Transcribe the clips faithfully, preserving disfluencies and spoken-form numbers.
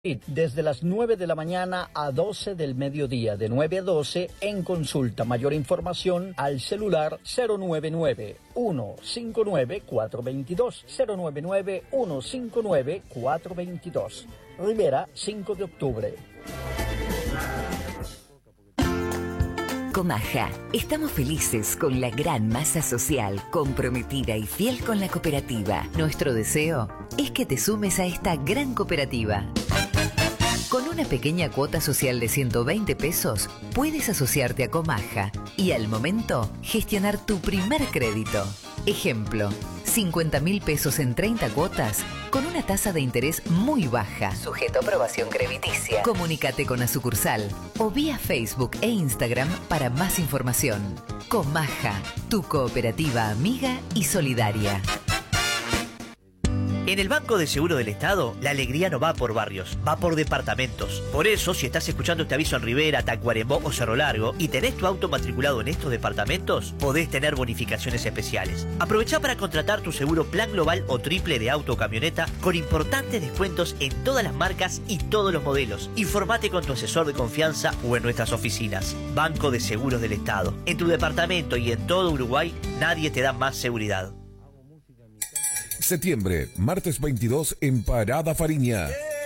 Desde las nueve de la mañana a doce del mediodía, de nueve a doce en consulta. Mayor información al celular cero nueve nueve, uno cinco nueve, cuatro dos dos, cero nueve nueve, uno cinco nueve, cuatro dos dos. Rivera, cinco de octubre. Comaja, estamos felices con la gran masa social, comprometida y fiel con la cooperativa. Nuestro deseo es que te sumes a esta gran cooperativa. Con una pequeña cuota social de ciento veinte pesos, puedes asociarte a Comaja y al momento gestionar tu primer crédito. Ejemplo, cincuenta mil pesos en treinta cuotas con una tasa de interés muy baja, sujeto a aprobación crediticia. Comunícate con la sucursal o vía Facebook e Instagram para más información. Comaja, tu cooperativa amiga y solidaria. En el Banco de Seguro del Estado, la alegría no va por barrios, va por departamentos. Por eso, si estás escuchando este aviso en Rivera, Tacuarembó o Cerro Largo y tenés tu auto matriculado en estos departamentos, podés tener bonificaciones especiales. Aprovechá para contratar tu seguro plan global o triple de auto o camioneta con importantes descuentos en todas las marcas y todos los modelos. Informate con tu asesor de confianza o en nuestras oficinas. Banco de Seguros del Estado. En tu departamento y en todo Uruguay, nadie te da más seguridad. Septiembre, martes veintidós en Parada Fariña.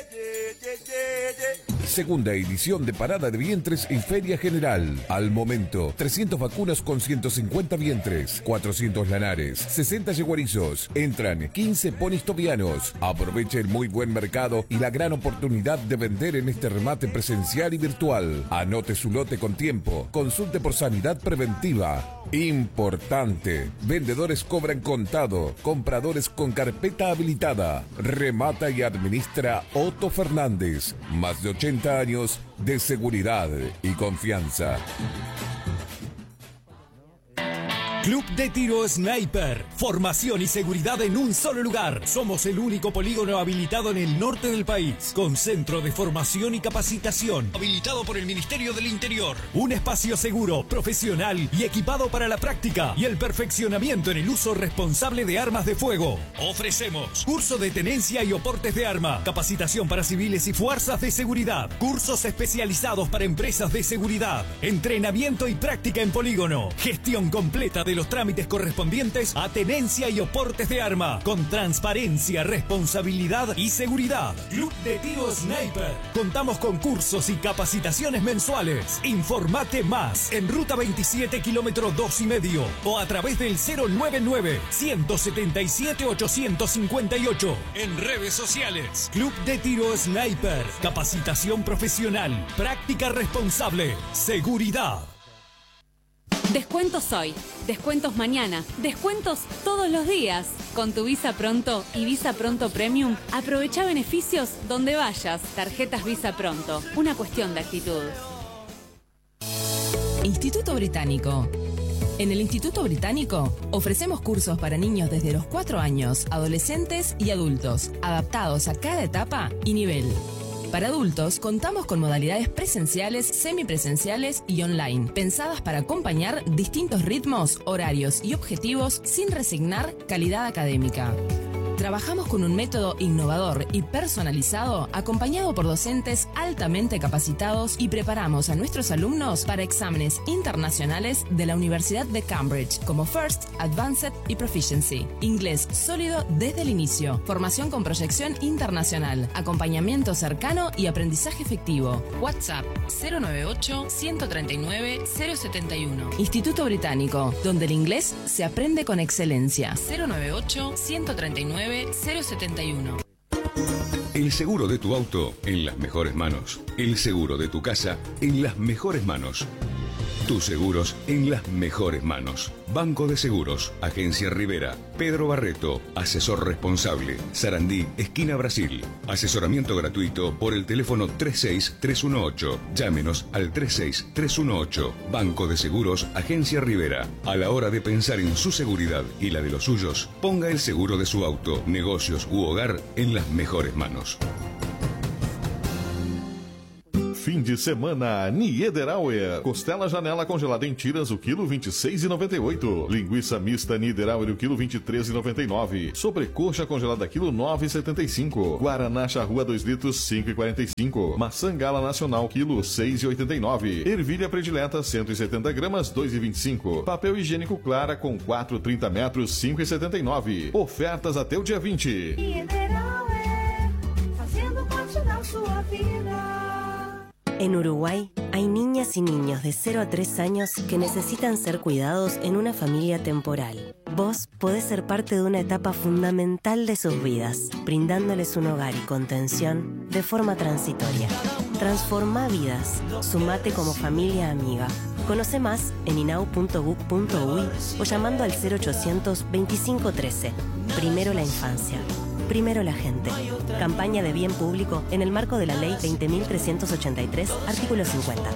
Segunda edición de Parada de Vientres y Feria General. Al momento, trescientas vacunas con ciento cincuenta vientres, cuatrocientos lanares, sesenta yeguarizos. Entran quince ponis tobianos. Aproveche el muy buen mercado y la gran oportunidad de vender en este remate presencial y virtual. Anote su lote con tiempo. Consulte por sanidad preventiva. Importante. Vendedores cobran contado. Compradores con carpeta habilitada. Remata y administra Otto Fernández. Más de ochenta años de seguridad y confianza. Club de Tiro Sniper. Formación y seguridad en un solo lugar. Somos el único polígono habilitado en el norte del país, con centro de formación y capacitación, habilitado por el Ministerio del Interior. Un espacio seguro, profesional y equipado para la práctica y el perfeccionamiento en el uso responsable de armas de fuego. Ofrecemos curso de tenencia y oportes de arma, capacitación para civiles y fuerzas de seguridad, cursos especializados para empresas de seguridad, entrenamiento y práctica en polígono, gestión completa de los trámites correspondientes a tenencia y oportes de arma, con transparencia, responsabilidad y seguridad. Club de Tiro Sniper. Contamos con cursos y capacitaciones mensuales. Informate más en Ruta veintisiete, kilómetro dos y medio, o a través del cero nueve nueve, ciento setenta y siete, ochocientos cincuenta y ocho. En redes sociales. Club de Tiro Sniper. Capacitación profesional, práctica responsable, seguridad. Descuentos hoy, descuentos mañana, descuentos todos los días. Con tu Visa Pronto y Visa Pronto Premium, aprovecha beneficios donde vayas. Tarjetas Visa Pronto, una cuestión de actitud. Instituto Británico. En el Instituto Británico ofrecemos cursos para niños desde los cuatro años, adolescentes y adultos, adaptados a cada etapa y nivel. Para adultos, contamos con modalidades presenciales, semipresenciales y online, pensadas para acompañar distintos ritmos, horarios y objetivos sin resignar calidad académica. Trabajamos con un método innovador y personalizado, acompañado por docentes altamente capacitados, y preparamos a nuestros alumnos para exámenes internacionales de la Universidad de Cambridge, como First, Advanced y Proficiency. Inglés sólido desde el inicio, formación con proyección internacional, acompañamiento cercano y aprendizaje efectivo. WhatsApp cero nueve ocho, uno tres nueve, cero siete uno. Instituto Británico, donde el inglés se aprende con excelencia. cero nueve ocho, uno tres nueve, cero siete uno. El seguro de tu auto en las mejores manos. El seguro de tu casa en las mejores manos. Tus seguros en las mejores manos. Banco de Seguros, Agencia Rivera, Pedro Barreto, asesor responsable, Sarandí, esquina Brasil. Asesoramiento gratuito por el teléfono tres seis tres uno ocho. Llámenos al tres seis tres uno ocho. Banco de Seguros, Agencia Rivera. A la hora de pensar en su seguridad y la de los suyos, ponga el seguro de su auto, negocios u hogar en las mejores manos. fim de semana, Niederauer. Costela janela congelada em tiras, o quilo vinte e seis reais e noventa e oito centavos. Linguiça mista Niederauer, o quilo vinte e três reais e noventa e nove centavos. Sobrecoxa congelada quilo nove reais e setenta e cinco centavos. Guaraná Charrua dois litros, cinco reais e quarenta e cinco centavos. Maçã Gala Nacional, quilo seis reais e oitenta e nove centavos. Ervilha predileta cento e setenta gramas, dois reais e vinte e cinco centavos. Papel higiênico Clara com quatro vírgula trinta metros, cinco reais e setenta e nove centavos. Ofertas até o dia vinte. Niederauer, fazendo parte da sua vida. En Uruguay hay niñas y niños de cero a tres años que necesitan ser cuidados en una familia temporal. Vos podés ser parte de una etapa fundamental de sus vidas, brindándoles un hogar y contención de forma transitoria. Transforma vidas. Sumate como familia amiga. Conoce más en inau punto gov punto uy o llamando al cero ochocientos veinticinco trece. Primero la infancia. Primero la gente. Campaña de bien público en el marco de la Ley veinte mil trescientos ochenta y tres, artículo cincuenta.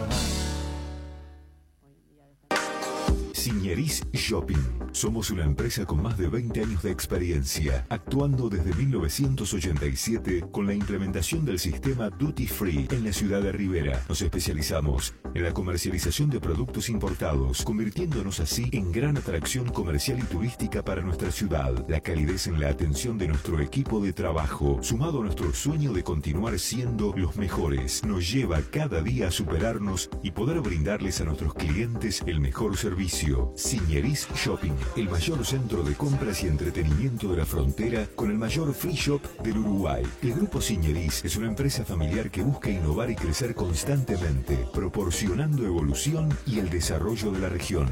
Signeris Shopping. Somos una empresa con más de veinte años de experiencia, actuando desde mil novecientos ochenta y siete con la implementación del sistema Duty Free en la ciudad de Rivera. Nos especializamos en la comercialización de productos importados, convirtiéndonos así en gran atracción comercial y turística para nuestra ciudad. La calidez en la atención de nuestro equipo de trabajo, sumado a nuestro sueño de continuar siendo los mejores, nos lleva cada día a superarnos y poder brindarles a nuestros clientes el mejor servicio. Signeris Shopping, el mayor centro de compras y entretenimiento de la frontera con el mayor free shop del Uruguay. El Grupo Signeris es una empresa familiar que busca innovar y crecer constantemente, proporcionando evolución y el desarrollo de la región.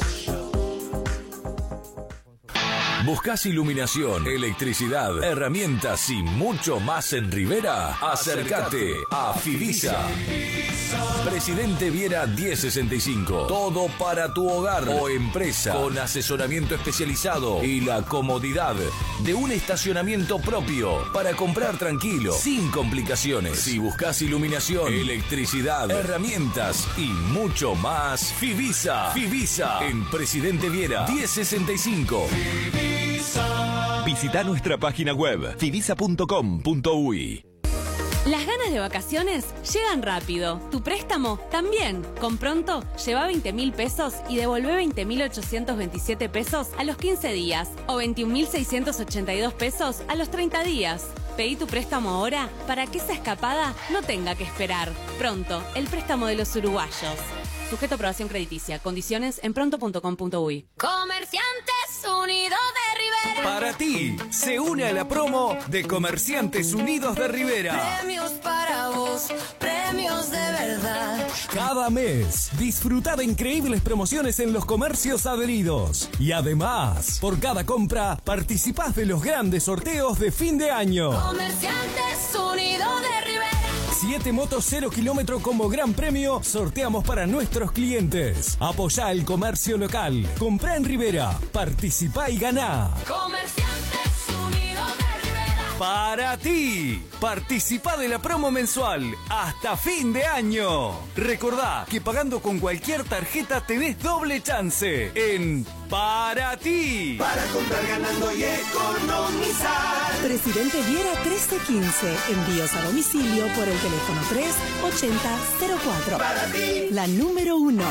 ¿Buscas iluminación, electricidad, herramientas y mucho más en Rivera? Acércate a Fivisa. Presidente Viera diez sesenta y cinco. Todo para tu hogar o empresa, con asesoramiento especializado y la comodidad de un estacionamiento propio para comprar tranquilo, sin complicaciones. Si buscas iluminación, electricidad, herramientas y mucho más, Fivisa. Fivisa en Presidente Viera diez sesenta y cinco. Visita nuestra página web fivisa punto com punto uy. Las ganas de vacaciones llegan rápido. Tu préstamo también. Con Pronto, lleva veinte mil pesos y devolvé veinte mil ochocientos veintisiete pesos a los quince días o veintiún mil seiscientos ochenta y dos pesos a los treinta días. Pedí tu préstamo ahora para que esa escapada no tenga que esperar. Pronto, el préstamo de los uruguayos. Sujeto a aprobación crediticia. Condiciones en pronto punto com punto uy. Comerciantes Unidos de Rivera. Para ti, se une a la promo de Comerciantes Unidos de Rivera. Premios para vos, premios de verdad. Cada mes, disfruta de increíbles promociones en los comercios adheridos. Y además, por cada compra, participás de los grandes sorteos de fin de año. Comerciantes Unidos de Rivera. Siete motos cero kilómetro como gran premio sorteamos para nuestros clientes. Apoyá el comercio local. Comprá en Rivera. Participá y ganá. Comerciantes Unidos de Rivera. Para ti. Participá de la promo mensual hasta fin de año. Recordá que pagando con cualquier tarjeta tenés doble chance en Para ti. Para comprar ganando y economizar. Presidente Viera trece quince. Envíos a domicilio por el teléfono tres ochenta cero cuatro. Para ti. La número uno.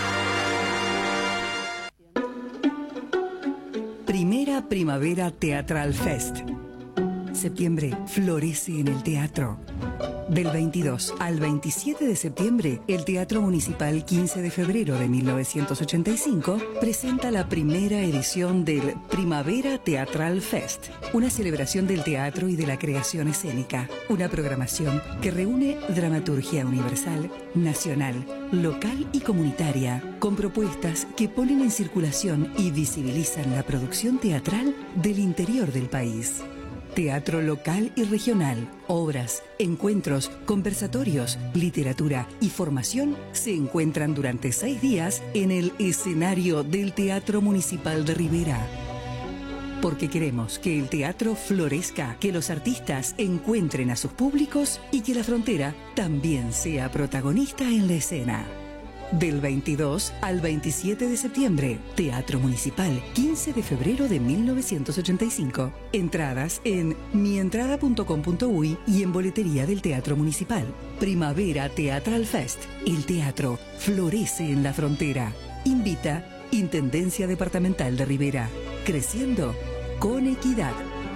Primera Primavera Teatral Fest. Septiembre florece en el teatro. Del veintidós al veintisiete de septiembre, el Teatro Municipal quince de febrero de mil novecientos ochenta y cinco presenta la primera edición del Primavera Teatral Fest, una celebración del teatro y de la creación escénica, una programación que reúne dramaturgia universal, nacional, local y comunitaria, con propuestas que ponen en circulación y visibilizan la producción teatral del interior del país. Teatro local y regional, obras, encuentros, conversatorios, literatura y formación se encuentran durante seis días en el escenario del Teatro Municipal de Rivera. Porque queremos que el teatro florezca, que los artistas encuentren a sus públicos y que la frontera también sea protagonista en la escena. Del veintidós al veintisiete de septiembre, Teatro Municipal, quince de febrero de mil novecientos ochenta y cinco. Entradas en mientrada punto com punto uy y en boletería del Teatro Municipal. Primavera Teatral Fest. El teatro florece en la frontera. Invita Intendencia Departamental de Rivera. Creciendo con equidad.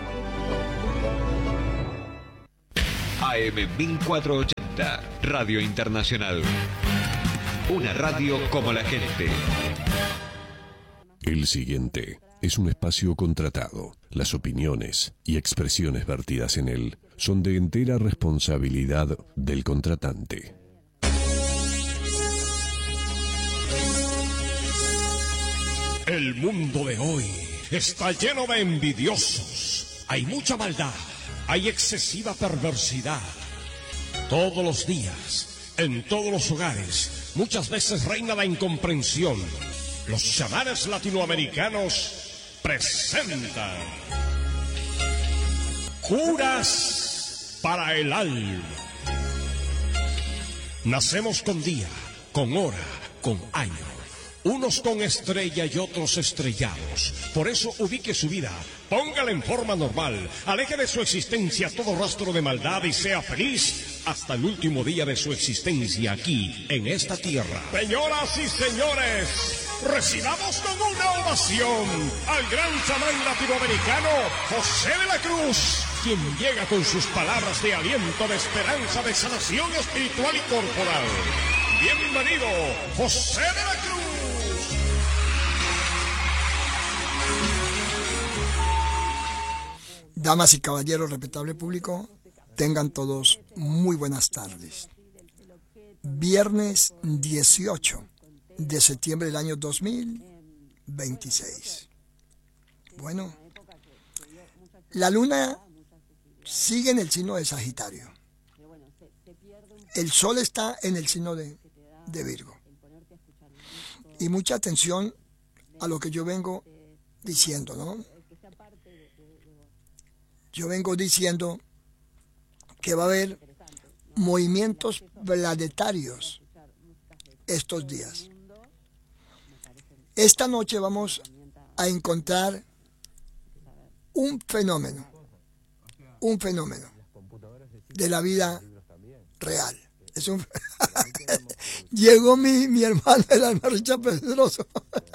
A M mil cuatrocientos ochenta, Radio Internacional. Una radio como la gente. El siguiente es un espacio contratado. Las opiniones y expresiones vertidas en él son de entera responsabilidad del contratante. El mundo de hoy está lleno de envidiosos. Hay mucha maldad, hay excesiva perversidad. Todos los días, en todos los hogares, muchas veces reina la incomprensión. Los chamanes latinoamericanos presentan Curas para el alma. Nacemos con día, con hora, con año. Unos con estrella y otros estrellados. Por eso ubique su vida, póngala en forma normal, aleje de su existencia todo rastro de maldad y sea feliz hasta el último día de su existencia aquí, en esta tierra. Señoras y señores, recibamos con una ovación al gran chamán latinoamericano José de la Cruz, quien llega con sus palabras de aliento, de esperanza, de sanación espiritual y corporal. Bienvenido, José de la Cruz. Damas y caballeros, respetable público, tengan todos muy buenas tardes. Viernes dieciocho de septiembre del año dos mil veintiséis. Bueno, la luna sigue en el signo de Sagitario. El sol está en el signo de, de Virgo. Y mucha atención a lo que yo vengo diciendo, ¿no? Yo vengo diciendo que va a haber movimientos planetarios estos días. Esta noche vamos a encontrar un fenómeno, un fenómeno de la vida real. Es un... Llegó mi, mi hermano, el alma Richard Pedroso.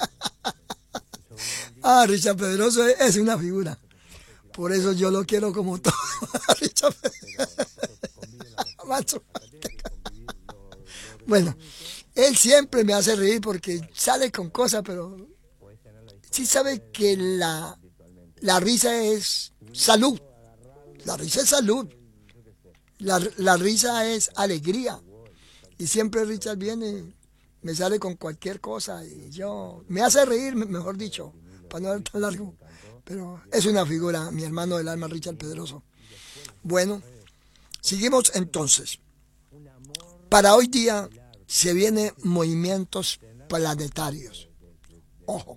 Ah, Richard Pedroso es, es una figura. Por eso yo lo quiero como todo. Richard Pedroso. Bueno, él siempre me hace reír porque sale con cosas, pero sí sabe que la, la risa es salud. La risa es salud. La, la risa es alegría. Y siempre Richard viene, me sale con cualquier cosa y yo... Me hace reír, mejor dicho, para no ser tan largo. Pero es una figura, mi hermano del alma, Richard Pedroso. Bueno, seguimos entonces. Para hoy día se vienen movimientos planetarios. Ojo,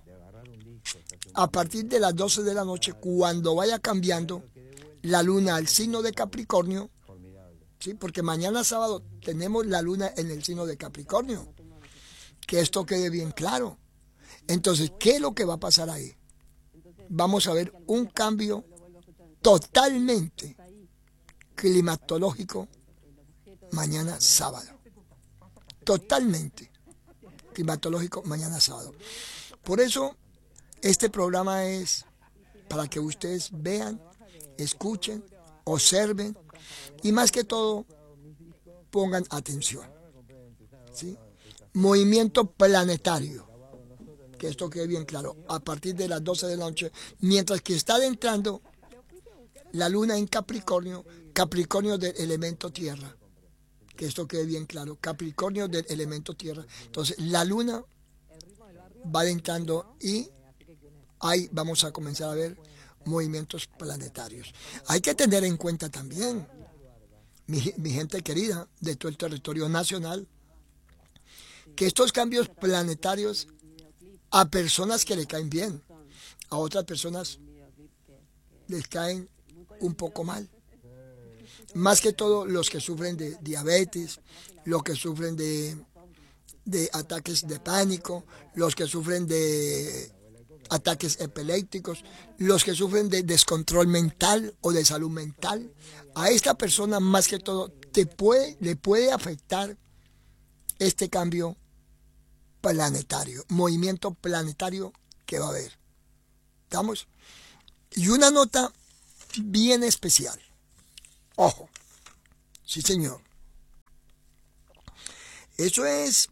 a partir de las doce de la noche, cuando vaya cambiando la luna al signo de Capricornio, ¿sí? Porque mañana sábado tenemos la luna en el signo de Capricornio. Que esto quede bien claro. Entonces, ¿qué es lo que va a pasar ahí? Vamos a ver un cambio totalmente climatológico mañana sábado. Totalmente climatológico mañana sábado. Por eso, este programa es para que ustedes vean, escuchen, observen y más que todo pongan atención. ¿Sí? Movimiento planetario, que esto quede bien claro, a partir de las doce de la noche, mientras que está adentrando la luna en Capricornio, Capricornio del elemento tierra, que esto quede bien claro, Capricornio del elemento tierra. Entonces la luna va adentrando y ahí vamos a comenzar a ver movimientos planetarios. Hay que tener en cuenta también, mi, mi gente querida de todo el territorio nacional, que estos cambios planetarios a personas que le caen bien, a otras personas les caen un poco mal. Más que todo los que sufren de diabetes, los que sufren de de ataques de pánico, los que sufren de ataques epilépticos, los que sufren de descontrol mental o de salud mental. A esta persona más que todo te puede, le puede afectar este cambio planetario, movimiento planetario que va a haber. ¿Estamos? Y una nota bien especial. Ojo. Sí, señor. Eso es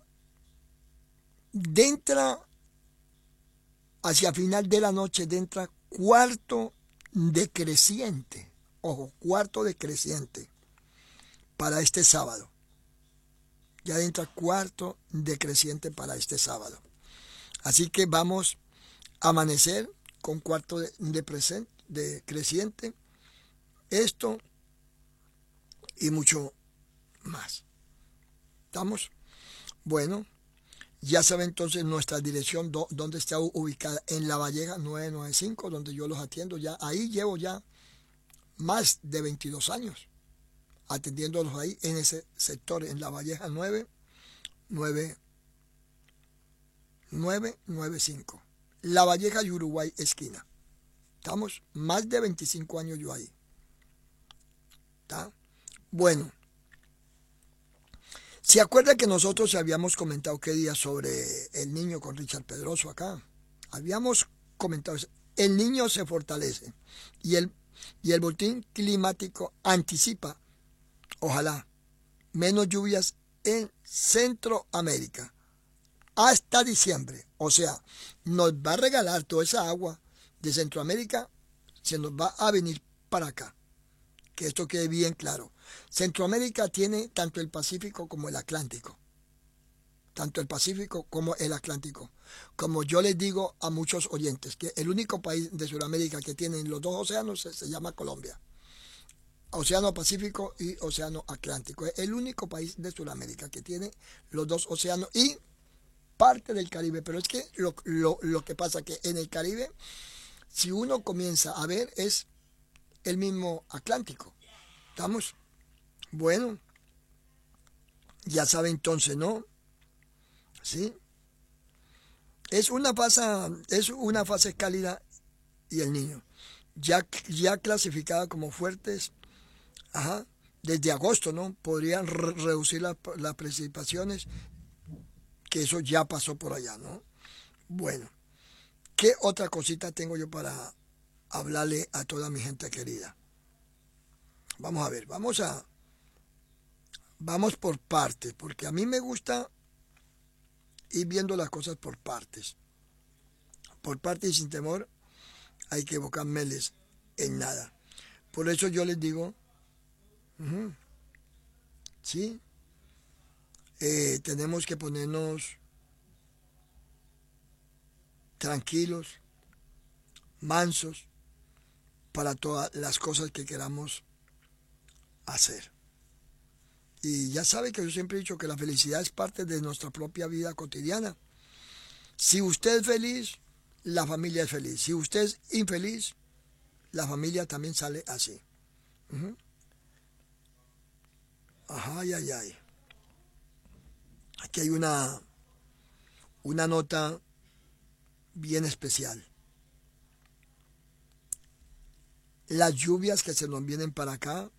dentro, hacia final de la noche, dentro cuarto decreciente. Ojo, cuarto decreciente para este sábado. Ya entra cuarto decreciente para este sábado. Así que vamos a amanecer con cuarto de, de, present, de creciente. Esto y mucho más. ¿Estamos? Bueno, ya saben entonces nuestra dirección, do, donde está ubicada, en La Valleja nueve noventa y cinco, donde yo los atiendo. Ya ahí llevo ya más de veintidós años atendiéndolos ahí en ese sector, en La Valleja nueve nueve nueve nueve cinco. La Valleja y Uruguay esquina. Estamos más de veinticinco años yo ahí. ¿Está? Bueno. ¿Se acuerda que nosotros habíamos comentado qué día sobre el niño con Richard Pedroso acá? Habíamos comentado eso. El niño se fortalece y el, y el boletín climático anticipa, ojalá, menos lluvias en Centroamérica hasta diciembre. O sea, nos va a regalar toda esa agua de Centroamérica, se nos va a venir para acá. Que esto quede bien claro. Centroamérica tiene tanto el Pacífico como el Atlántico. Tanto el Pacífico como el Atlántico. Como yo les digo a muchos oyentes, que el único país de Sudamérica que tiene los dos océanos se, se llama Colombia. Océano Pacífico y Océano Atlántico. Es el único país de Sudamérica que tiene los dos océanos y parte del Caribe. Pero es que lo, lo, lo que pasa que en el Caribe, si uno comienza a ver, es el mismo Atlántico. ¿Estamos? Bueno, ya sabe entonces, ¿no? ¿Sí? Es una fase, es una fase cálida y el niño. Ya, ya clasificada como fuertes, ajá, desde agosto, ¿no? Podrían re reducir las la precipitaciones, que eso ya pasó por allá, ¿no? Bueno, ¿qué otra cosita tengo yo para hablarle a toda mi gente querida? Vamos a ver, vamos a vamos por partes, porque a mí me gusta ir viendo las cosas por partes. Por partes y sin temor a equivocarmeles en nada. Por eso yo les digo, uh-huh, sí, eh, tenemos que ponernos tranquilos, mansos, para todas las cosas que queramos hacer. Y ya sabe que yo siempre he dicho que la felicidad es parte de nuestra propia vida cotidiana. Si usted es feliz, la familia es feliz. Si usted es infeliz, la familia también sale así. Uh-huh. Ajá, ay, ay, ay. Aquí hay una, una nota bien especial. Las lluvias que se nos vienen para acá,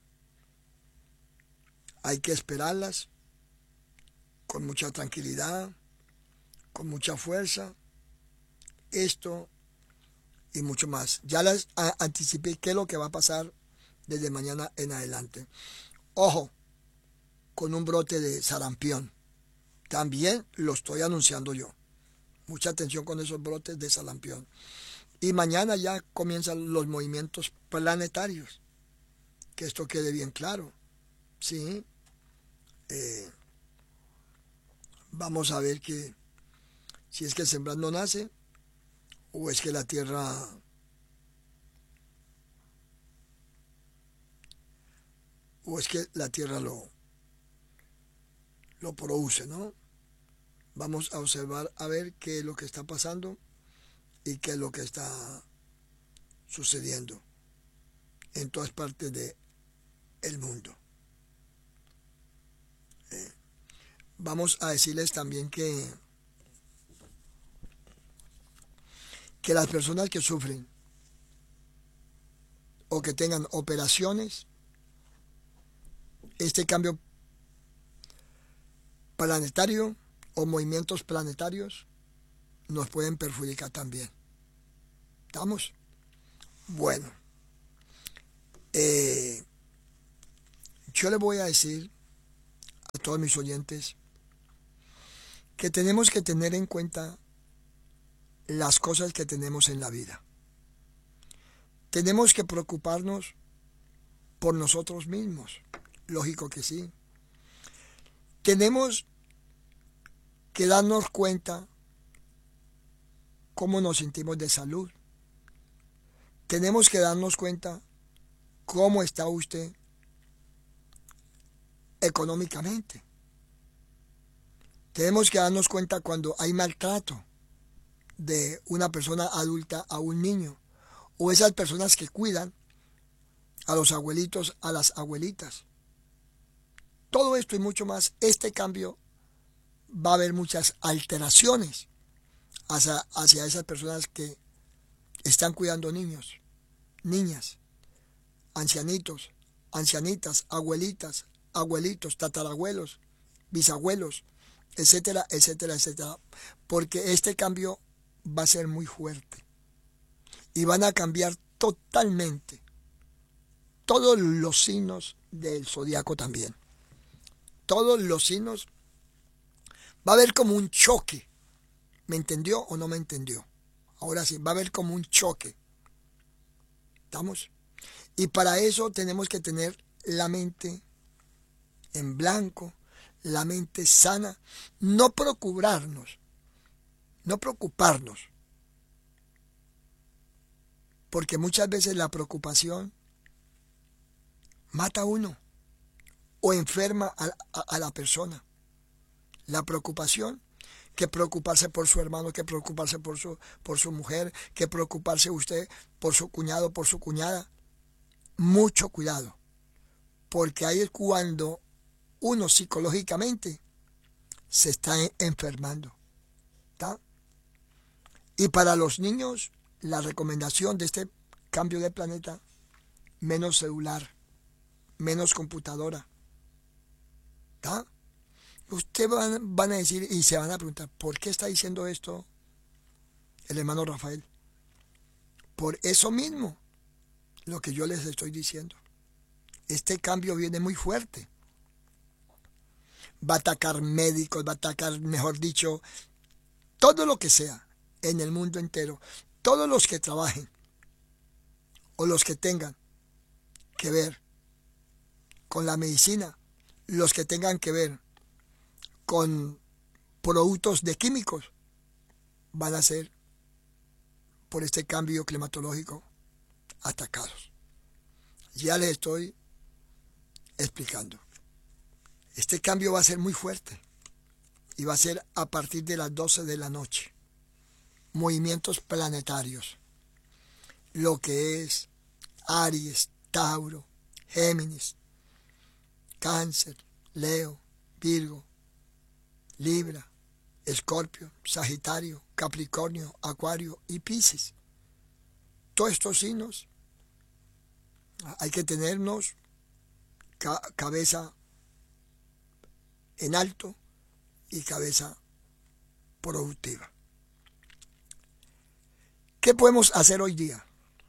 hay que esperarlas con mucha tranquilidad, con mucha fuerza, esto y mucho más. Ya les anticipé qué es lo que va a pasar desde mañana en adelante. Ojo, con un brote de sarampión. También lo estoy anunciando yo. Mucha atención con esos brotes de sarampión. Y mañana ya comienzan los movimientos planetarios. Que esto quede bien claro. Sí. Eh, vamos a ver que si es que el sembrar no nace o es que la tierra o es que la tierra lo lo produce, ¿no? Vamos a observar a ver qué es lo que está pasando y qué es lo que está sucediendo en todas partes del mundo. vamos a decirles también que, que las personas que sufren o que tengan operaciones, este cambio planetario o movimientos planetarios nos pueden perjudicar también. ¿Estamos? Bueno, eh, yo les voy a decir a todos mis oyentes que tenemos que tener en cuenta las cosas que tenemos en la vida. Tenemos que preocuparnos por nosotros mismos, lógico que sí. Tenemos que darnos cuenta cómo nos sentimos de salud. Tenemos que darnos cuenta cómo está usted económicamente. Tenemos que darnos cuenta cuando hay maltrato de una persona adulta a un niño, o esas personas que cuidan a los abuelitos, a las abuelitas. Todo esto y mucho más, este cambio va a haber muchas alteraciones hacia, hacia esas personas que están cuidando niños, niñas, ancianitos, ancianitas, abuelitas, abuelitos, tatarabuelos, bisabuelos, etcétera, etcétera, etcétera. Porque este cambio va a ser muy fuerte y van a cambiar totalmente todos los signos del zodiaco también. Todos los signos va a haber como un choque. ¿Me entendió o no me entendió? Ahora sí, va a haber como un choque. ¿Estamos? Y para eso tenemos que tener la mente en blanco, la mente sana, no preocuparnos, no preocuparnos, porque muchas veces la preocupación mata a uno o enferma a, a, a la persona. La preocupación, que preocuparse por su hermano, que preocuparse por su, por su mujer, que preocuparse usted por su cuñado, por su cuñada. Mucho cuidado, porque ahí es cuando uno psicológicamente se está enfermando. ¿Está? Y para los niños, la recomendación de este cambio de planeta, menos celular, menos computadora. ¿Está? Ustedes van, van a decir y se van a preguntar, ¿por qué está diciendo esto el hermano Rafael? Por eso mismo, lo que yo les estoy diciendo. Este cambio viene muy fuerte. Va a atacar médicos, va a atacar, mejor dicho, todo lo que sea en el mundo entero. Todos los que trabajen o los que tengan que ver con la medicina, los que tengan que ver con productos de químicos, van a ser por este cambio climatológico atacados. Ya les estoy explicando. Este cambio va a ser muy fuerte y va a ser a partir de las doce de la noche. Movimientos planetarios, lo que es Aries, Tauro, Géminis, Cáncer, Leo, Virgo, Libra, Escorpio, Sagitario, Capricornio, Acuario y Piscis. Todos estos signos hay que tenernos ca cabeza en alto y cabeza productiva. ¿Qué podemos hacer hoy día?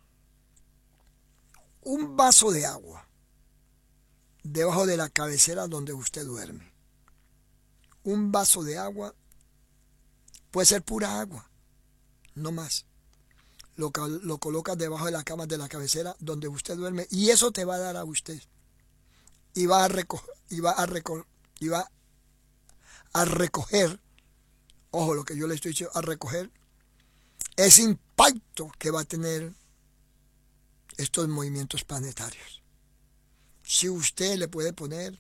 Un vaso de agua debajo de la cabecera donde usted duerme. Un vaso de agua, puede ser pura agua, no más. Lo, lo colocas debajo de la cama de la cabecera donde usted duerme y eso te va a dar a usted. Y va a recoger, y va a recoger, y va a recoger, ojo lo que yo le estoy diciendo, a recoger ese impacto que va a tener estos movimientos planetarios. Si usted le puede poner,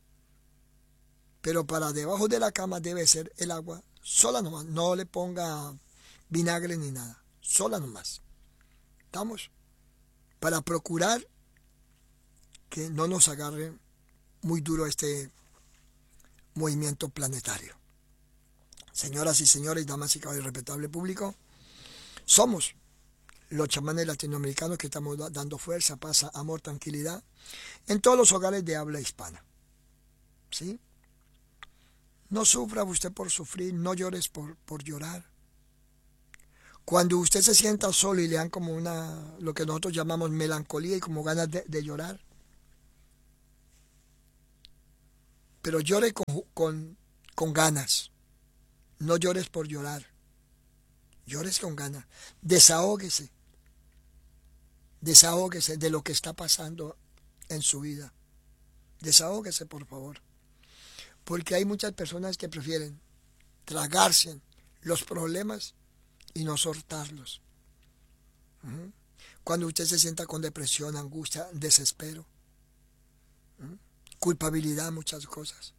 pero para debajo de la cama debe ser el agua sola nomás, no le ponga vinagre ni nada, sola nomás. ¿Estamos? Para procurar que no nos agarre muy duro este movimiento planetario. Señoras y señores, damas y caballeros, respetable público, somos los chamanes latinoamericanos que estamos dando fuerza, paz, amor, tranquilidad en todos los hogares de habla hispana. ¿Sí? No sufra usted por sufrir, no llores por, por llorar. Cuando usted se sienta solo y le dan como una, lo que nosotros llamamos melancolía y como ganas de, de llorar, pero llore con, con, con ganas, no llores por llorar, llores con ganas, desahóguese, desahóguese de lo que está pasando en su vida, desahóguese por favor, porque hay muchas personas que prefieren tragarse los problemas y no soltarlos. ¿Mm? Cuando usted se sienta con depresión, angustia, desespero, ¿Mm? culpabilidad, muchas cosas,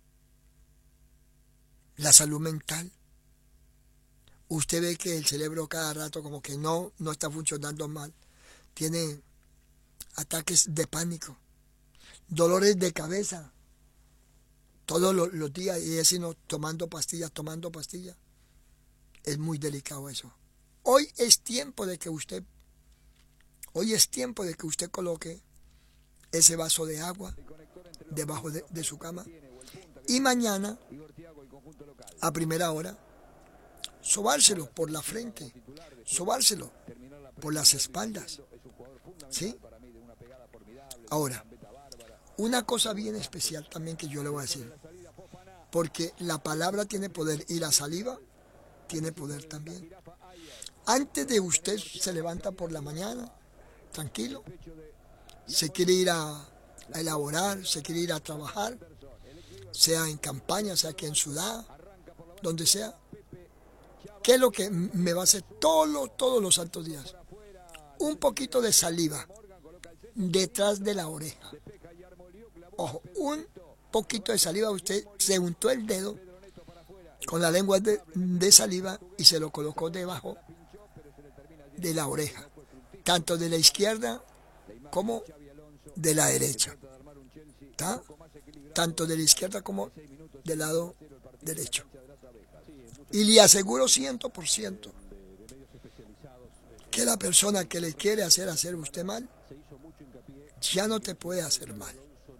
la salud mental, usted ve que el cerebro cada rato como que no, no está funcionando mal, tiene ataques de pánico, dolores de cabeza, todos los, los días, y es sino tomando pastillas, tomando pastillas. Es muy delicado eso. Hoy es tiempo de que usted, hoy es tiempo de que usted coloque ese vaso de agua debajo de, de su cama y mañana, a primera hora, sobárselo por la frente, sobárselo por las espaldas. ¿Sí? Ahora, una cosa bien especial también que yo le voy a decir, porque la palabra tiene poder y la saliva tiene poder también. Antes de usted se levanta por la mañana, tranquilo, se quiere ir a, a elaborar, se quiere ir a trabajar, sea en campaña, sea aquí en ciudad, donde sea. ¿Qué es lo que me va a hacer todos, todos los santos días? Un poquito de saliva detrás de la oreja. Ojo, un poquito de saliva, usted se untó el dedo con la lengua de, de saliva y se lo colocó debajo de la oreja, tanto de la izquierda como de la derecha. ¿Está? Tanto de la izquierda como del lado derecho. Y le aseguro cien por ciento que la persona que le quiere hacer hacer usted mal, ya no te puede hacer mal.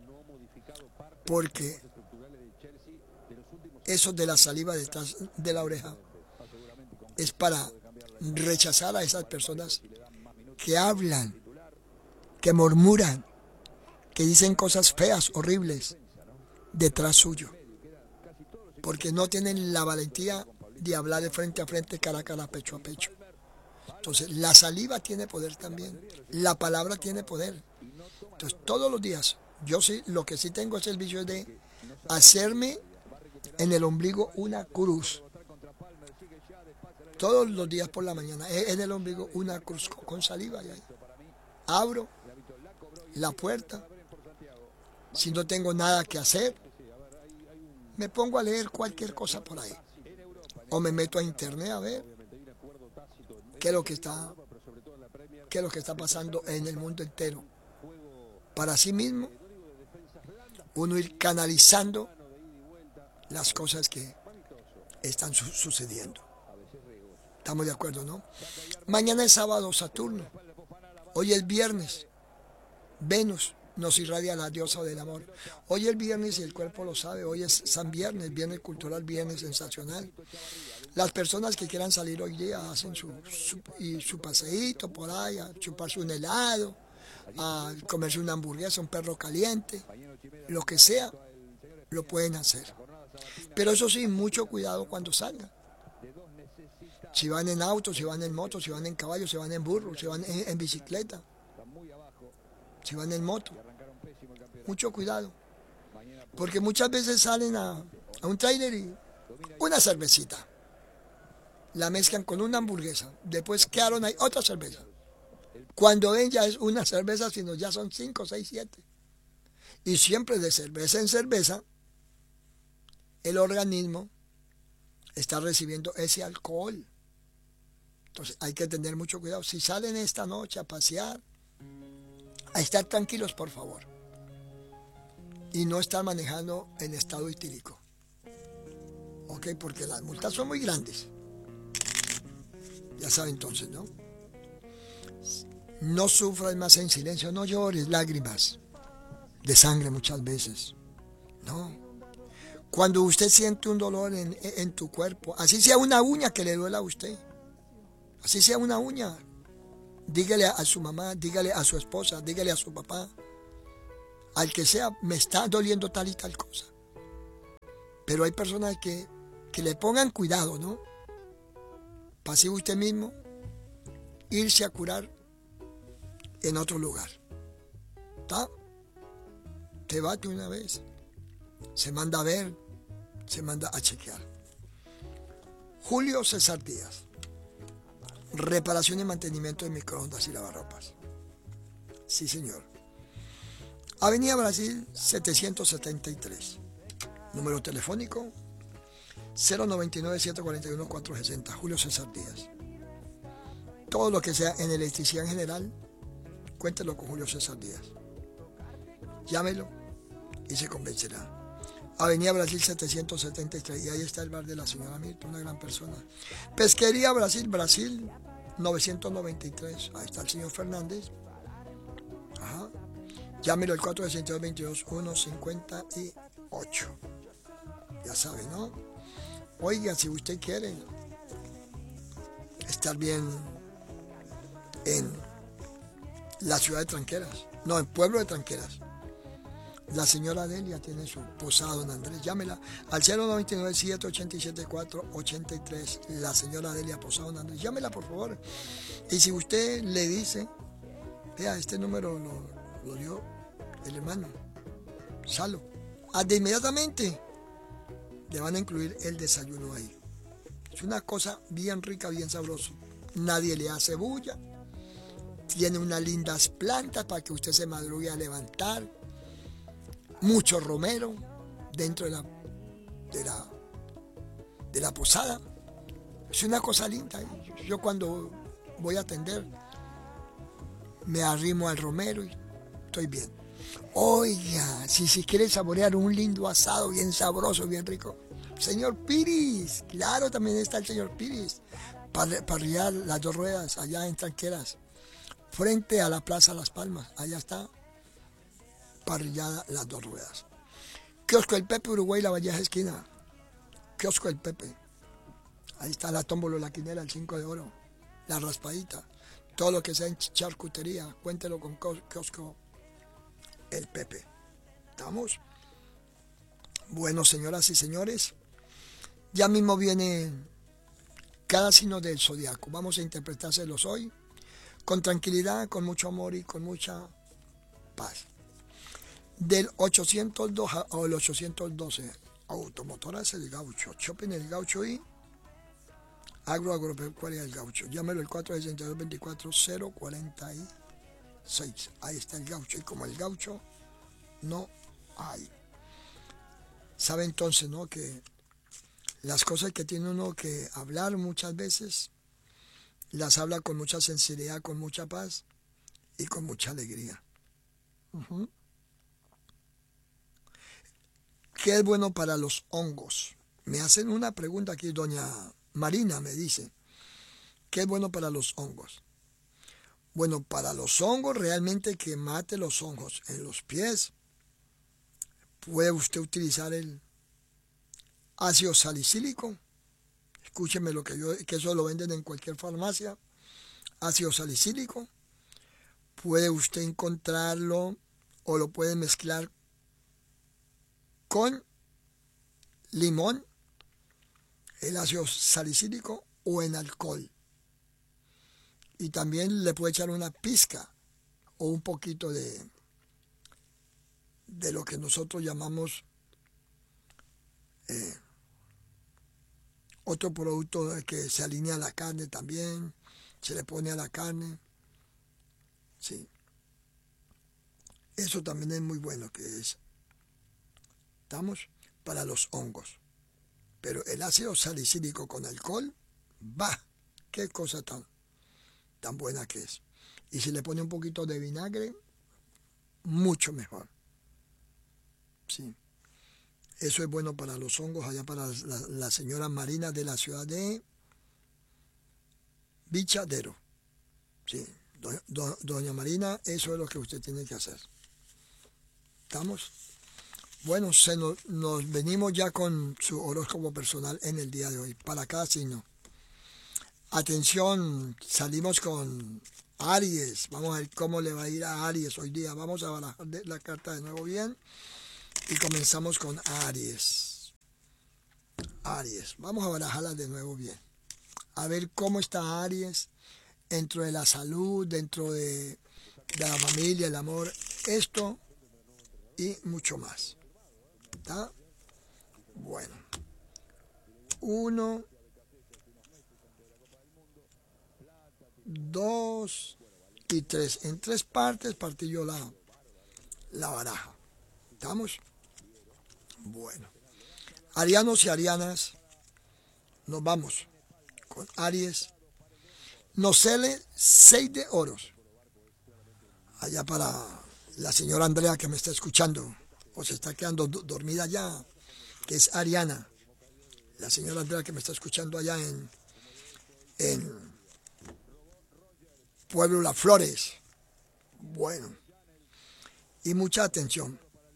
Porque eso de la saliva detrás de la oreja es para rechazar a esas personas que hablan, que murmuran, que dicen cosas feas, horribles, detrás suyo. Porque no tienen la valentía de hablar de frente a frente, cara a cara, pecho a pecho. Entonces, la saliva tiene poder también. La palabra tiene poder. Entonces, todos los días, yo sí, lo que sí tengo es el vicio de hacerme en el ombligo una cruz. Todos los días por la mañana, en el ombligo una cruz con saliva. Y ahí abro la puerta. Si no tengo nada que hacer, me pongo a leer cualquier cosa por ahí. O me meto a internet a ver qué es lo que está, qué es lo que está pasando en el mundo entero. Para sí mismo, uno ir canalizando las cosas que están su sucediendo. ¿Estamos de acuerdo, no? Mañana es sábado Saturno. Hoy es viernes. Venus nos irradia la diosa del amor. Hoy es viernes y el cuerpo lo sabe. Hoy es San Viernes, viernes cultural, viernes sensacional. Las personas que quieran salir hoy día hacen su, su, y su paseíto por ahí, a chuparse un helado, a comerse una hamburguesa, un perro caliente, lo que sea, lo pueden hacer. Pero eso sí, mucho cuidado cuando salgan. Si van en auto, si van en moto, si van en caballo, si van en burro, si van en, en bicicleta, si van en moto. Mucho cuidado. Porque muchas veces salen a, a un trailer y una cervecita. La mezclan con una hamburguesa. Después quedaron ahí otra cerveza. Cuando ven ya es una cerveza, sino ya son cinco, seis, siete. Y siempre de cerveza en cerveza, el organismo está recibiendo ese alcohol. Entonces hay que tener mucho cuidado. Si salen esta noche a pasear, a estar tranquilos, por favor. Y no estar manejando en estado etílico. ¿ok? Porque las multas son muy grandes. Ya sabe entonces, ¿no? No sufras más en silencio, no llores lágrimas de sangre muchas veces. No. Cuando usted siente un dolor en, en tu cuerpo, así sea una uña que le duela a usted, así sea una uña, dígale a su mamá, dígale a su esposa, dígale a su papá, al que sea, me está doliendo tal y tal cosa. Pero hay personas que, que le pongan cuidado, ¿no? Pase usted mismo, irse a curar en otro lugar. ¿Está? Te bate una vez. Se manda a ver, se manda a chequear. Julio César Díaz. Reparación y mantenimiento de microondas y lavarropas. Sí, señor. Avenida Brasil setecientos setenta y tres. Número telefónico cero noventa y nueve, siete cuarenta y uno, cuatrocientos sesenta. Julio César Díaz. Todo lo que sea en electricidad en general, cuéntelo con Julio César Díaz. Llámelo y se convencerá. Avenida Brasil setecientos setenta y tres. Y ahí está el bar de la señora Mirta, una gran persona. Pesquería Brasil, Brasil novecientos noventa y tres. Ahí está el señor Fernández. Ajá. Llámelo al cuatro sesenta y dos, veintidós, uno cincuenta y ocho. Ya sabe, ¿no? Oiga, si usted quiere estar bien en la ciudad de Tranqueras, no, en Pueblo de Tranqueras, la señora Delia tiene su posada Don Andrés. Llámela al cero noventa y nueve, siete ochenta y siete, cuatro ochenta y tres. La señora Delia posada Don Andrés. Llámela, por favor. Y si usted le dice, vea, este número lo, lo dio el hermano Salo, de inmediatamente le van a incluir el desayuno ahí. Es una cosa bien rica, bien sabrosa. Nadie le hace bulla. Tiene unas lindas plantas para que usted se madrugue a levantar. Mucho romero dentro de la, de la, de la posada. Es una cosa linda. Yo cuando voy a atender me arrimo al romero y estoy bien. Oiga, si se quiere saborear un lindo asado bien sabroso, bien rico, señor Piris, claro, también está el señor Piris, para parrillar las dos ruedas allá en Tranqueras, frente a la Plaza Las Palmas, allá está parrillada las dos ruedas. Kiosco El Pepe, Uruguay, La Valleja esquina. Kiosco El Pepe. Ahí está la tómbola, la quinela, el cinco de oro, la raspadita, todo lo que sea en charcutería, cuéntelo con Kiosco El Pepe. ¿Estamos? Bueno, señoras y señores, ya mismo viene cada signo del zodiaco. Vamos a interpretárselos hoy con tranquilidad, con mucho amor y con mucha paz. Del ochocientos dos al ochocientos doce, Automotoras El Gaucho, Shopping El Gaucho y Agro Agropecuaria El Gaucho. Llámelo el cuatro sesenta y dos, veinticuatro, cero cuarenta y seis. Ahí está el Gaucho y como el Gaucho no hay. Sabe entonces, ¿no?, que las cosas que tiene uno que hablar muchas veces las habla con mucha sinceridad, con mucha paz y con mucha alegría. Uh-huh. ¿Qué es bueno para los hongos? Me hacen una pregunta aquí, doña Marina me dice, ¿qué es bueno para los hongos? Bueno, para los hongos, realmente que mate los hongos en los pies, puede usted utilizar el ácido salicílico. Escúcheme lo que yo, que eso lo venden en cualquier farmacia. Ácido salicílico. Puede usted encontrarlo o lo puede mezclar con limón, el ácido salicílico, o en alcohol. Y también le puede echar una pizca o un poquito de, de lo que nosotros llamamos eh, otro producto que se alinea a la carne también, se le pone a la carne. Sí. Eso también es muy bueno, que es, estamos, para los hongos. Pero el ácido salicílico con alcohol, va, qué cosa tan, tan buena que es. Y si le pone un poquito de vinagre, mucho mejor. Sí. Eso es bueno para los hongos, allá para la, la señora Marina de la ciudad de Bichadero. Sí, doña, do, doña Marina, eso es lo que usted tiene que hacer. ¿Estamos? Bueno, se nos, nos venimos ya con su horóscopo personal en el día de hoy, para cada signo. Atención, salimos con Aries. Vamos a ver cómo le va a ir a Aries hoy día. Vamos a barajar la carta de nuevo bien. Y comenzamos con Aries. Aries. Vamos a barajarla de nuevo bien. A ver cómo está Aries dentro de la salud, dentro de, de la familia, el amor. Esto y mucho más. ¿Está? Bueno. Uno. Dos. Y tres. En tres partes partí yo la, la baraja. ¿Estamos? Bueno, arianos y arianas, nos vamos con Aries. Nos sale seis de oros. Allá para la señora Andrea que me está escuchando, o se está quedando do- dormida ya, que es ariana. La señora Andrea que me está escuchando allá en, en Pueblo Las Flores. Bueno, y mucha atención.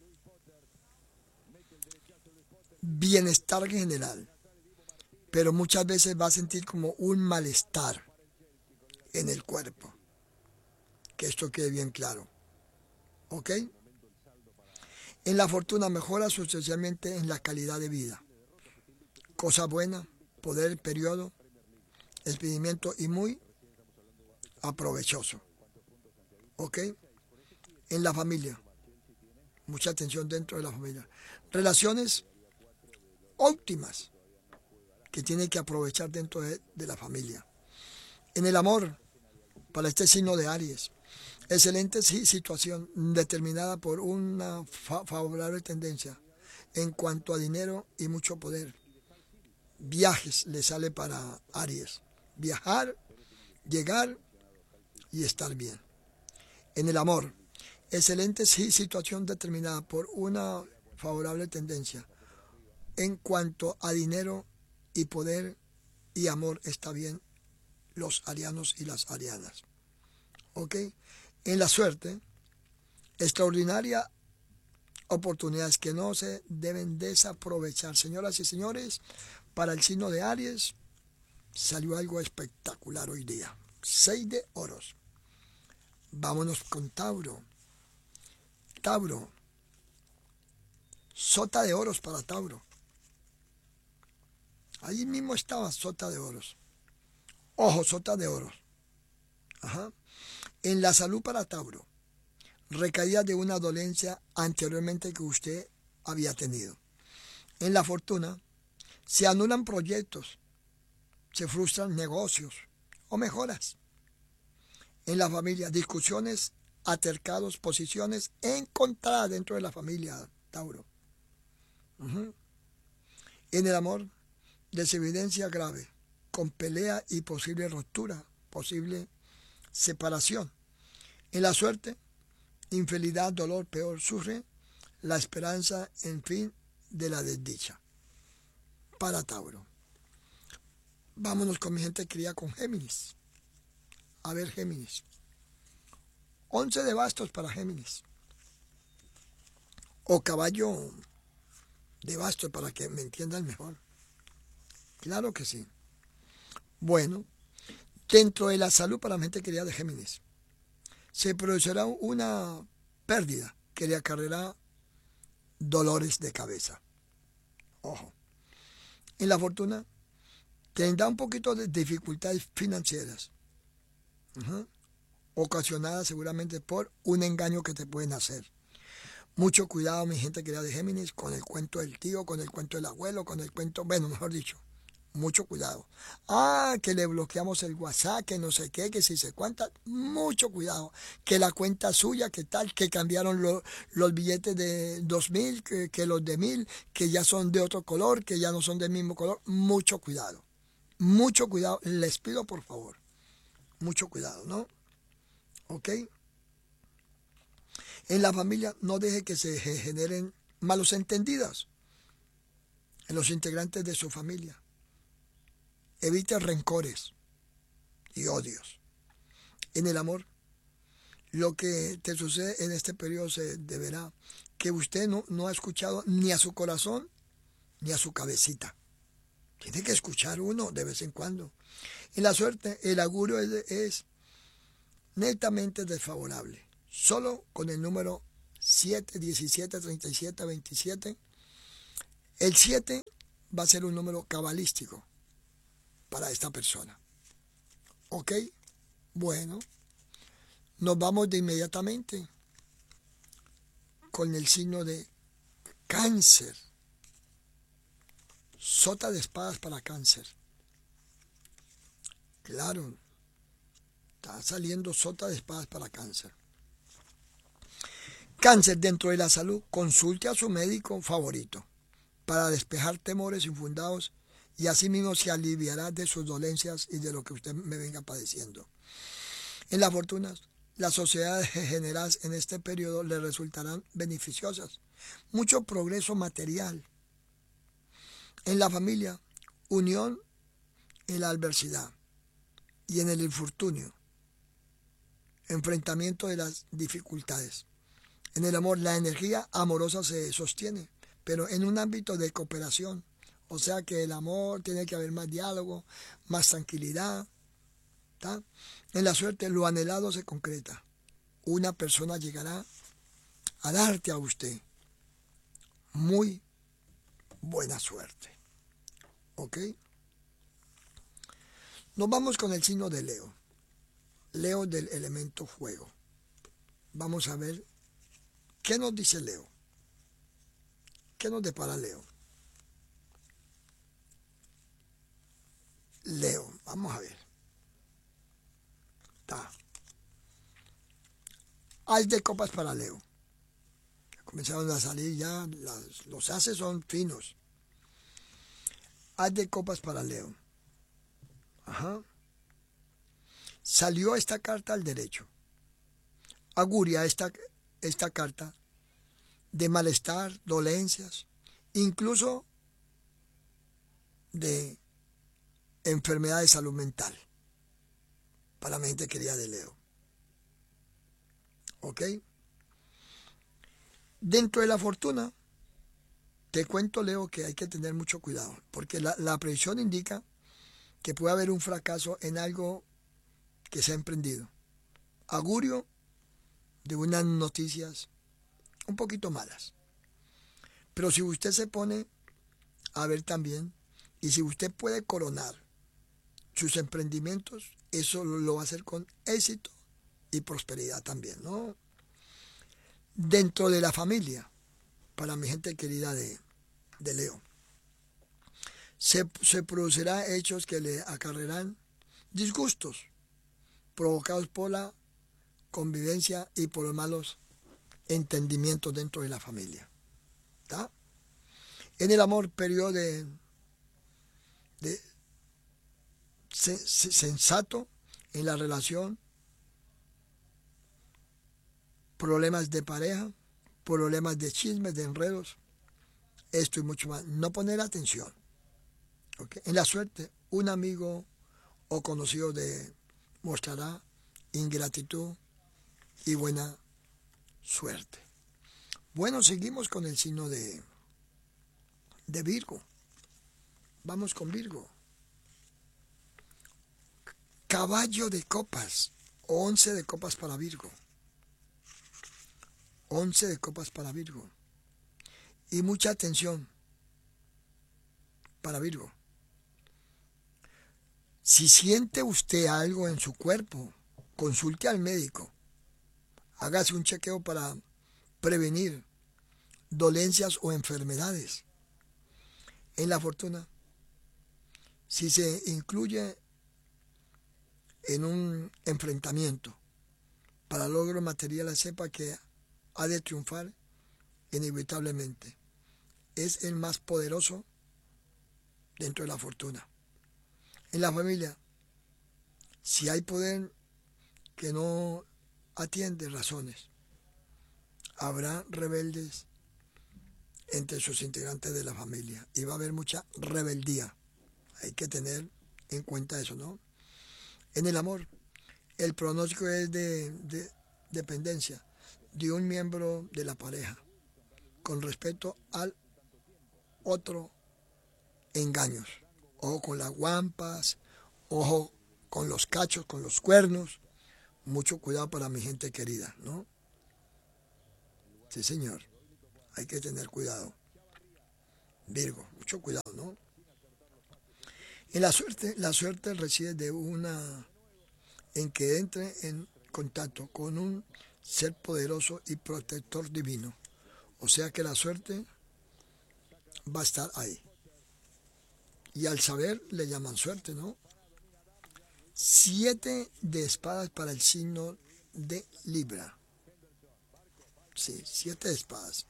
Bienestar general, pero muchas veces va a sentir como un malestar en el cuerpo. Que esto quede bien claro. ¿Ok? En la fortuna mejora sustancialmente en la calidad de vida. Cosa buena, poder, periodo, expedimiento y muy aprovechoso. ¿Ok? En la familia. Mucha atención dentro de la familia. Relaciones óptimas que tiene que aprovechar dentro de, de la familia. En el amor, para este signo de Aries, excelente situación determinada por una fa favorable tendencia en cuanto a dinero y mucho poder. Viajes le sale para Aries. Viajar, llegar y estar bien. En el amor, excelente situación determinada por una favorable tendencia. En cuanto a dinero y poder y amor, está bien los arianos y las arianas. ¿Ok? En la suerte, extraordinaria oportunidades que no se deben desaprovechar. Señoras y señores, para el signo de Aries salió algo espectacular hoy día. Seis de oros. Vámonos con Tauro. Tauro. Sota de oros para Tauro. Allí mismo estaba sota de oros. Ojo, sota de oros. Ajá. En la salud para Tauro. Recaída de una dolencia anteriormente que usted había tenido. En la fortuna. Se anulan proyectos. Se frustran negocios o mejoras. En la familia. Discusiones, altercados, posiciones encontradas dentro de la familia, Tauro. Uh-huh. En el amor. Desevidencia grave, con pelea y posible ruptura, posible separación. En la suerte, infidelidad, dolor, peor, sufre la esperanza, en fin, de la desdicha. Para Tauro. Vámonos con mi gente querida con Géminis. A ver, Géminis. Once de bastos para Géminis. O caballo de bastos para que me entiendan mejor. Claro que sí. Bueno, dentro de la salud para la gente querida de Géminis, se producirá una pérdida que le acarreará dolores de cabeza. Ojo. En la fortuna, tendrá un poquito de dificultades financieras, uh-huh, ocasionadas seguramente por un engaño que te pueden hacer. Mucho cuidado, mi gente querida de Géminis, con el cuento del tío, con el cuento del abuelo, con el cuento, bueno, mejor dicho. Mucho cuidado. Ah, que le bloqueamos el WhatsApp, que no sé qué, que si se cuenta. Mucho cuidado. Que la cuenta suya, que tal, que cambiaron lo, los billetes de dos mil, que, que los de mil, que ya son de otro color, que ya no son del mismo color. Mucho cuidado. Mucho cuidado. Les pido por favor. Mucho cuidado, ¿no? ¿Ok? En la familia no deje que se generen malos entendidos. en los integrantes de su familia. Evite rencores y odios. En el amor, lo que te sucede en este periodo se deberá que usted no, no ha escuchado ni a su corazón ni a su cabecita. Tiene que escuchar uno de vez en cuando. En la suerte, el augurio es, es netamente desfavorable. Solo con el número siete, diecisiete, treinta y siete, veintisiete. El siete va a ser un número cabalístico para esta persona. ¿Ok? Bueno, nos vamos de inmediatamente con el signo de Cáncer. Sota de espadas para Cáncer. Claro, está saliendo sota de espadas para Cáncer. Cáncer, dentro de la salud, consulte a su médico favorito para despejar temores infundados y asimismo se aliviará de sus dolencias y de lo que usted me venga padeciendo. En las fortunas, las sociedades generadas en este periodo le resultarán beneficiosas. Mucho progreso material. En la familia, unión en la adversidad y en el infortunio. Enfrentamiento de las dificultades. En el amor, la energía amorosa se sostiene, pero en un ámbito de cooperación. O sea que el amor tiene que haber más diálogo, más tranquilidad. ¿tá? En la suerte, lo anhelado se concreta. Una persona llegará a darte a usted muy buena suerte. ¿Ok? Nos vamos con el signo de Leo. Leo del elemento fuego. Vamos a ver qué nos dice Leo. ¿Qué nos depara Leo? Leo, vamos a ver. Está. As de copas para Leo. Comenzaron a salir ya, las, los ases son finos. As de copas para Leo. Ajá. Salió esta carta al derecho. Auguria esta, esta carta de malestar, dolencias, incluso de enfermedad de salud mental para la gente querida de Leo. ¿Ok? Dentro de la fortuna, te cuento, Leo, que hay que tener mucho cuidado, porque la, la predicción indica que puede haber un fracaso en algo que se ha emprendido. Augurio de unas noticias un poquito malas. Pero si usted se pone a ver también, y si usted puede coronar sus emprendimientos, eso lo va a hacer con éxito y prosperidad también, ¿no? Dentro de la familia, para mi gente querida de, de Leo, se, se producirá hechos que le acarrearán disgustos provocados por la convivencia y por los malos entendimientos dentro de la familia. ¿Está? En el amor, periodo de, de se, se, sensato en la relación, problemas de pareja, problemas de chismes, de enredos, esto y mucho más. No poner atención. ¿Okay? En la suerte, un amigo o conocido de mostrará ingratitud y buena suerte. Bueno, seguimos con el signo de, de Virgo. Vamos con Virgo. Caballo de copas, once de copas para Virgo. once de copas para Virgo. Y mucha atención para Virgo. Si siente usted algo en su cuerpo, consulte al médico. Hágase un chequeo para prevenir dolencias o enfermedades. En la fortuna, si se incluye en un enfrentamiento para logro material, sepa que ha de triunfar inevitablemente. Es el más poderoso dentro de la fortuna. En la familia, si hay poder que no atiende razones, habrá rebeldes entre sus integrantes de la familia y va a haber mucha rebeldía. Hay que tener en cuenta eso, ¿no? En el amor, el pronóstico es de, de dependencia de un miembro de la pareja con respecto al otro engaños. Ojo con las guampas, ojo con los cachos, con los cuernos. Mucho cuidado para mi gente querida, ¿no? Sí, señor. Hay que tener cuidado. Virgo, mucho cuidado, ¿no? En la suerte, la suerte reside de una en que entre en contacto con un ser poderoso y protector divino. O sea que la suerte va a estar ahí. Y al saber le llaman suerte, ¿no? Siete de espadas para el signo de Libra. Sí, siete de espadas.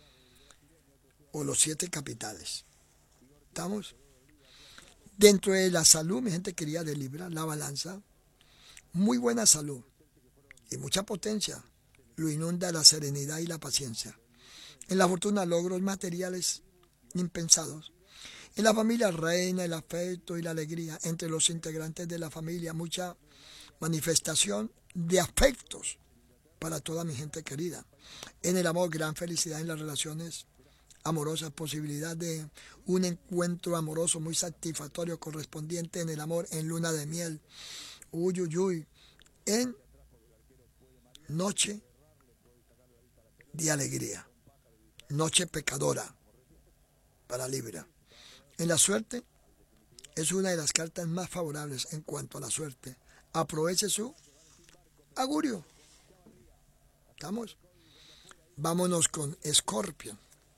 O los siete capitales. ¿Estamos? Dentro de la salud, mi gente querida de Libra, la balanza, muy buena salud y mucha potencia, lo inunda la serenidad y la paciencia. En la fortuna, logros materiales impensados. En la familia reina el afecto y la alegría. Entre los integrantes de la familia, mucha manifestación de afectos para toda mi gente querida. En el amor, gran felicidad en las relaciones amorosas, posibilidad de un encuentro amoroso muy satisfactorio correspondiente en el amor, en luna de miel. Uy, uy, uy. En noche de alegría. Noche pecadora para Libra. En la suerte, es una de las cartas más favorables en cuanto a la suerte. Aproveche su augurio. ¿Estamos? Vámonos con Escorpio.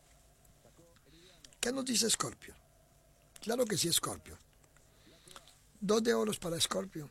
¿Qué nos dice Escorpio? Claro que sí, Escorpio. Dos de oros para Escorpio.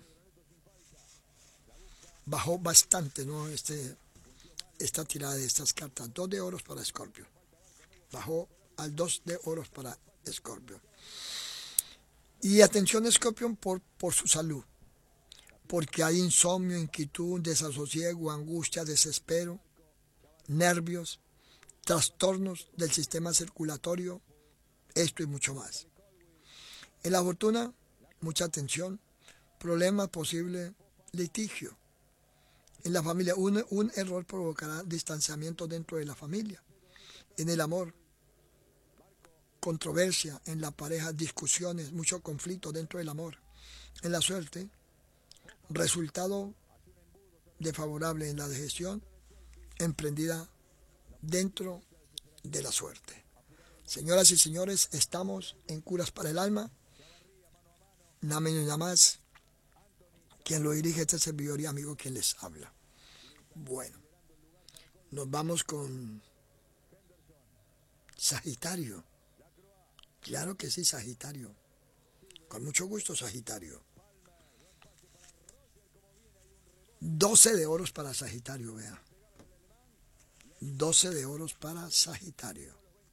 Bajó bastante, ¿no? Este, esta tirada de estas cartas. Dos de oros para Escorpio. Bajó al dos de oros para Escorpio. Y atención, Escorpio, por, por su salud. Porque hay insomnio, inquietud, desasosiego, angustia, desespero, nervios, trastornos del sistema circulatorio, esto y mucho más. En la fortuna, mucha atención, problemas, posible litigio. En la familia, un, un error provocará distanciamiento dentro de la familia. En el amor, controversia. En la pareja, discusiones, mucho conflicto dentro del amor. En la suerte, resultado desfavorable en la gestión emprendida dentro de la suerte. Señoras y señores, estamos en Curas para el Alma. Nada menos y nada más. Quien lo dirige, este servidor y amigo quien les habla. Bueno, nos vamos con Sagitario. Claro que sí, Sagitario. Con mucho gusto, Sagitario. doce de oros para Sagitario, vea. doce de oros para Sagitario.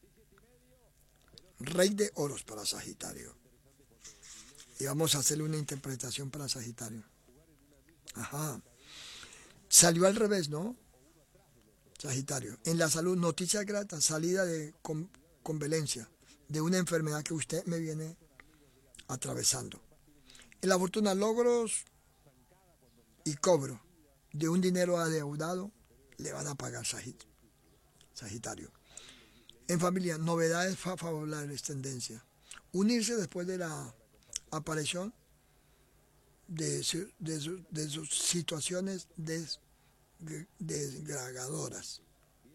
Rey de oros para Sagitario. Y vamos a hacerle una interpretación para Sagitario. Ajá. Salió al revés, ¿no? Sagitario. En la salud, noticia grata, salida de con, convalencia de una enfermedad que usted me viene atravesando. En la fortuna, logros y cobro de un dinero adeudado, le van a pagar Sagitario. En familia, novedades favorables, tendencia. Unirse después de la aparición de, su, de, su, de sus situaciones des, desgradadoras.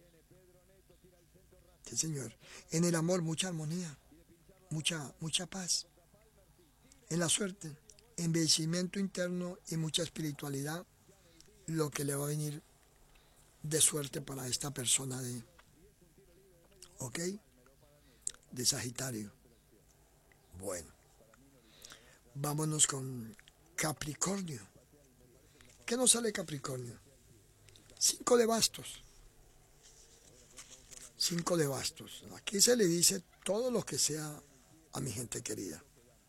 Sí, señor. En el amor, mucha armonía, mucha, mucha paz. En la suerte, embellecimiento interno y mucha espiritualidad, lo que le va a venir de suerte para esta persona de, ¿ok? De Sagitario. Bueno, vámonos con Capricornio. ¿Qué nos sale Capricornio? Cinco de bastos. Cinco de bastos. Aquí se le dice todo lo que sea a mi gente querida.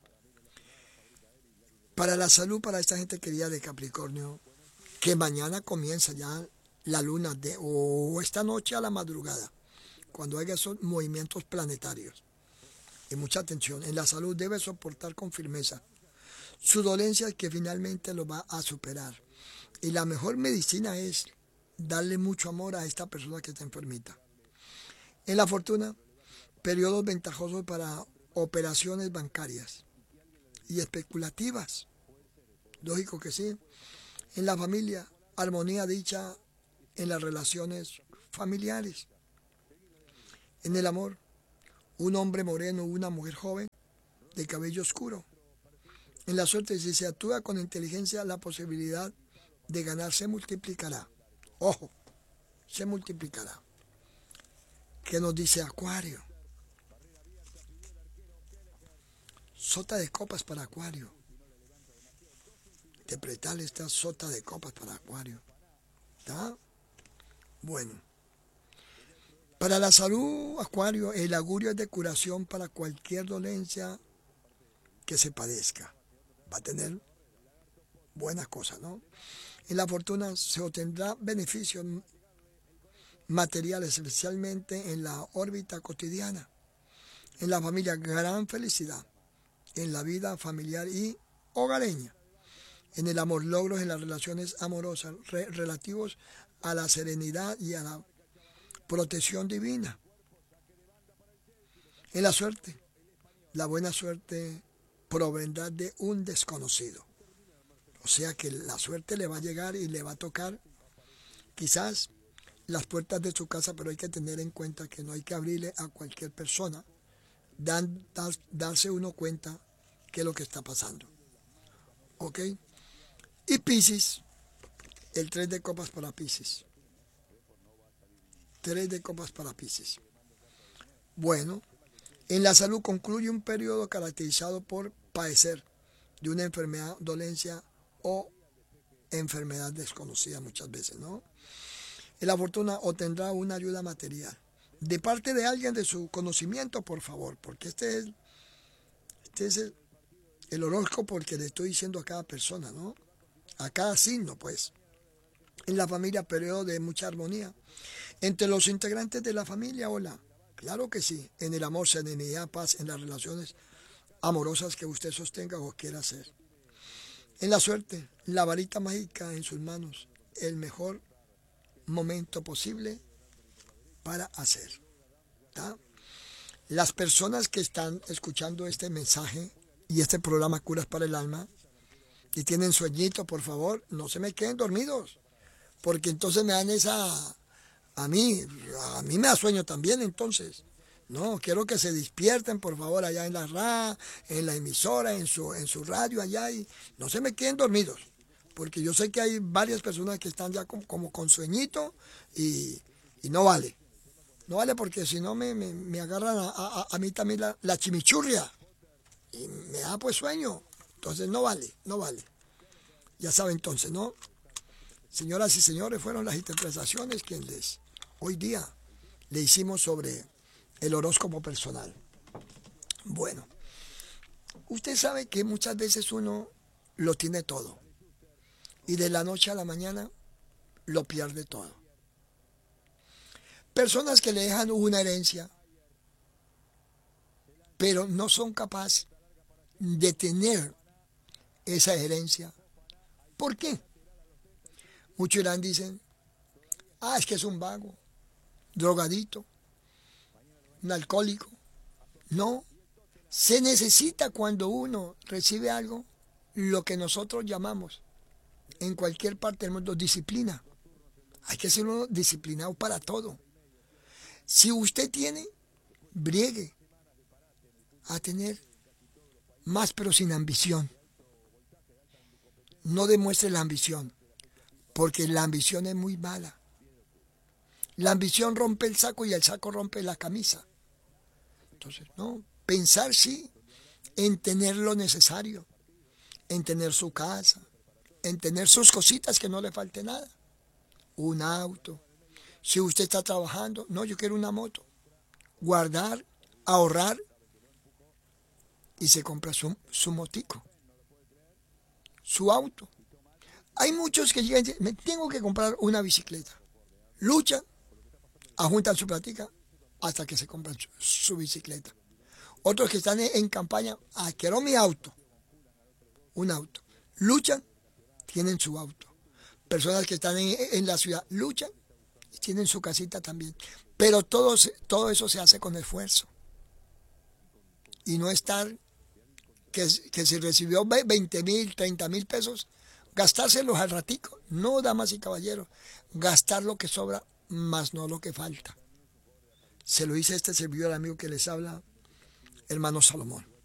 Para la salud, para esta gente querida de Capricornio, que mañana comienza ya la luna de, o esta noche a la madrugada, cuando haya esos movimientos planetarios. Y mucha atención, en la salud debe soportar con firmeza su dolencia que finalmente lo va a superar. Y la mejor medicina es darle mucho amor a esta persona que está enfermita. En la fortuna, periodos ventajosos para operaciones bancarias y especulativas. Lógico que sí. En la familia, armonía dicha en las relaciones familiares. En el amor, un hombre moreno, una mujer joven de cabello oscuro. En la suerte, si se actúa con inteligencia, la posibilidad de ganar se multiplicará. Ojo, se multiplicará. ¿Qué nos dice Acuario? Sota de copas para Acuario. Interpretar esta sota de copas para Acuario. ¿Está? Bueno. Para la salud, Acuario, el augurio es de curación para cualquier dolencia que se padezca. Va a tener buenas cosas, ¿no? En la fortuna se obtendrá beneficios materiales, especialmente en la órbita cotidiana. En la familia, gran felicidad. En la vida familiar y hogareña. En el amor, logros en las relaciones amorosas re relativos a la serenidad y a la protección divina. En la suerte, la buena suerte provendrá de un desconocido. O sea que la suerte le va a llegar y le va a tocar quizás las puertas de su casa, pero hay que tener en cuenta que no hay que abrirle a cualquier persona, dan, dar, darse uno cuenta qué es lo que está pasando. ¿Ok? Y Piscis, el tres de copas para Piscis. Tres de copas para Piscis. Bueno, en la salud concluye un periodo caracterizado por padecer de una enfermedad, dolencia o enfermedad desconocida muchas veces, ¿no? En la fortuna obtendrá una ayuda material de parte de alguien de su conocimiento, por favor, porque este es, este es el, el horóscopo que le estoy diciendo a cada persona, ¿no? A cada signo, pues. En la familia, periodo de mucha armonía. Entre los integrantes de la familia, hola. Claro que sí. En el amor, serenidad, paz, en las relaciones amorosas que usted sostenga o quiera hacer. En la suerte, la varita mágica en sus manos. El mejor momento posible para hacer. ¿Tá? Las personas que están escuchando este mensaje y este programa Curas para el Alma y tienen sueñito, por favor, no se me queden dormidos, porque entonces me dan esa... A mí, a mí me da sueño también, entonces. No, quiero que se despierten, por favor, allá en la ra, en la emisora, en su, en su radio allá, y no se me queden dormidos, porque yo sé que hay varias personas que están ya como, como con sueñito y, y no vale. No vale porque si no me, me, me agarran a, a, a mí también la, la chimichurria y me da pues sueño. Entonces no vale, no vale. Ya saben entonces, ¿no? Señoras y señores, fueron las interpretaciones que les hoy día le hicimos sobre el horóscopo personal. Bueno, usted sabe que muchas veces uno lo tiene todo y de la noche a la mañana lo pierde todo. Personas que le dejan una herencia, pero no son capaces de tener esa herencia. ¿Por qué? Muchos irán dicen, ah, es que es un vago, drogadito, un alcohólico. No, se necesita cuando uno recibe algo, lo que nosotros llamamos en cualquier parte del mundo disciplina. Hay que ser uno disciplinado para todo. Si usted tiene, briegue a tener más, pero sin ambición. No demuestre la ambición, porque la ambición es muy mala. La ambición rompe el saco y el saco rompe la camisa. Entonces, no, pensar sí en tener lo necesario, en tener su casa, en tener sus cositas, que no le falte nada. Un auto. Si usted está trabajando, no, yo quiero una moto. Guardar, ahorrar y se compra su, su motico, su auto. Hay muchos que llegan y dicen, me tengo que comprar una bicicleta. Luchan, ajuntan su platica hasta que se compran su, su bicicleta. Otros que están en, en campaña, ah, quiero mi auto, un auto. Luchan, tienen su auto. Personas que están en, en la ciudad, luchan y tienen su casita también. Pero todo, todo eso se hace con esfuerzo. Y no estar, que, que si recibió veinte mil, treinta mil pesos, gastárselos al ratico. No, damas y caballeros, gastar lo que sobra, más no lo que falta. Se lo dice este servidor amigo que les habla, hermano Salomón.